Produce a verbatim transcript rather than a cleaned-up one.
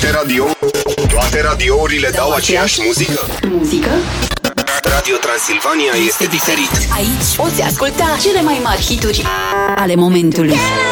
Toate radio Toate radiourile dau aceeași muzică? Muzică? Radio Transilvania este diferit. Aici poți asculta cele mai mari hituri ale momentului.